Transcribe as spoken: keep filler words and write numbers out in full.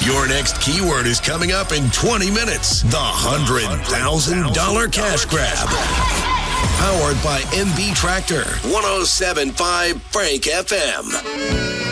Your next keyword is coming up in twenty minutes. The one hundred thousand dollars Cash Grab. Powered by M B Tractor. one oh seven point five Frank F M.